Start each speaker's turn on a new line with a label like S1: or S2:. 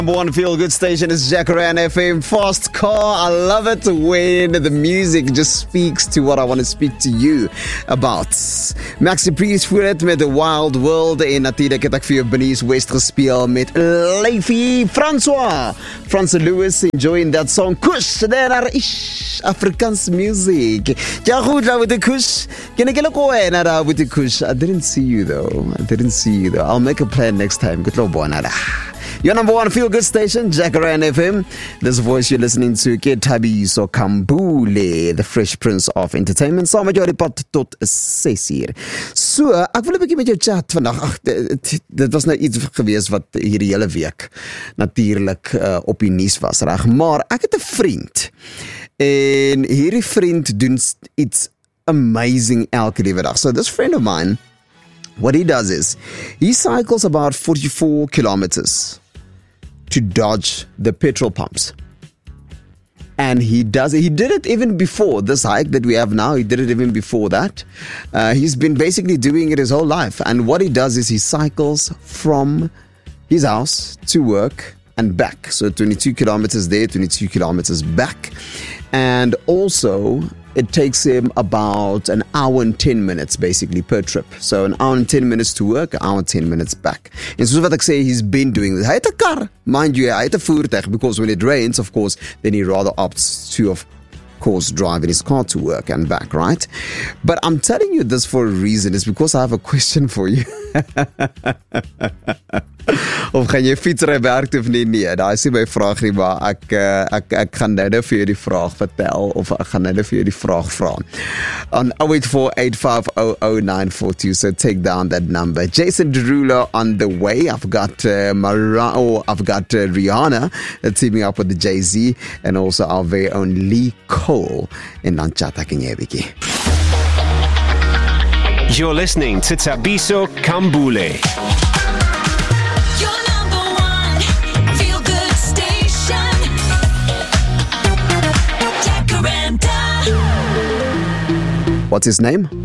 S1: Number one feel-good station is Jacaranda FM. Fast car. I love it when the music just speaks to what I want to speak to you about. Maxi Priest voor het met The Wild World. En natuurlijk heb ik voor Benice West gespeeld met Leify François. Francis Lewis enjoying that song. Kush, daar is Afrikaans music. Ja goed, daar with the Kush. Ken ik ook wel naar with the Kush. I didn't see you though. I'll make a plan next time. Good luck, boy. Your number one feel-good station, Jacaranda FM. This voice you're listening to, Thabiso Kambule, the Fresh Prince of Entertainment. Saam met jou die pad tot 6 uur. So, ek wil 'n bietjie met jou chat vandag. Ag, dit was nou iets gewees wat hierdie hele week natuurlik op die nuus was, reg? Maar ek het 'n vriend. En hierdie vriend doen iets amazing elke liewe dag. So this friend of mine, what he does is, he cycles about 44 kilometers to dodge the petrol pumps. And he did it even before this hike that we have now. He did it even before that. He's been basically doing it his whole life. And what he does is he cycles from his house to work and back. So 22 kilometers there, 22 kilometers back. And also, it takes him about an hour and 10 minutes basically per trip. So an hour and 10 minutes to work, an hour and 10 minutes back. En soos wat ek sê, he's been doing this. Hy het 'n kar, mind you, hy het 'n voertuig, because when it rains, of course, then he rather opts to, of course, driving his car to work and back, right? But I'm telling you this for a reason. It's because I have a question for you. Of gaan jy fietsry werk of nie? Nee, daai is nie my vraag nie, maar ek gaan nou vir jou die vraag vertel, of ek gaan nou vir jou die vraag vra. On 0848500942, so take down that number. Jason Derulo on the way. I've got Rihanna teaming up with the Jay-Z, and also our very own Lee Cole. En dan chat ek en jy 'n bietjie.
S2: You're listening to Thabiso Kambule.
S1: What's his name?